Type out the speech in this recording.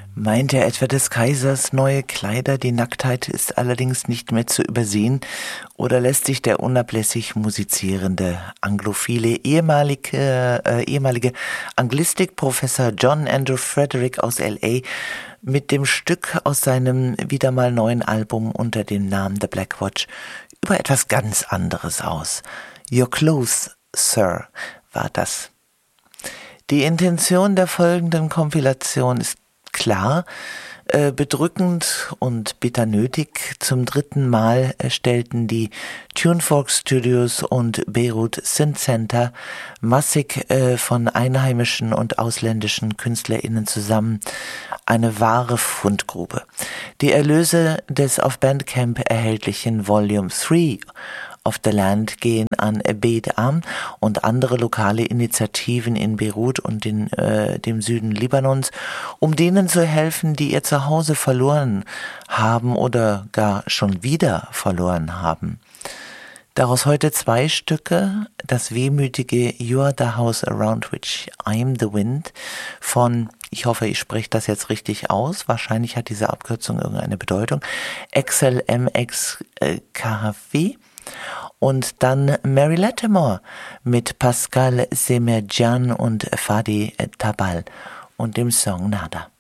Meint er etwa des Kaisers neue Kleider? Die Nacktheit ist allerdings nicht mehr zu übersehen. Oder lässt sich der unablässig musizierende anglophile ehemalige Anglistikprofessor John Andrew Frederick aus L.A. mit dem Stück aus seinem wieder mal neuen Album unter dem Namen The Black Watch über etwas ganz anderes aus? Your Clothes, Sir, war das. Die Intention der folgenden Kompilation ist klar, bedrückend und bitter nötig. Zum 3. Mal stellten die Tunefork Studios und Beirut Synth Center massig von einheimischen und ausländischen KünstlerInnen zusammen. Eine wahre Fundgrube. Die Erlöse des auf Bandcamp erhältlichen Volume 3 of the Land gehen an Beit Am und andere lokale Initiativen in Beirut und in dem Süden Libanons, um denen zu helfen, die ihr Zuhause verloren haben oder gar schon wieder verloren haben. Daraus heute 2 Stücke, das wehmütige You Are the House Around Which I'm the Wind von, ich hoffe, ich spreche das jetzt richtig aus, wahrscheinlich hat diese Abkürzung irgendeine Bedeutung, XLMXKW. Und dann Mary Latimore mit Pascal Semerjan und Fadi Tabal und dem Song Nada.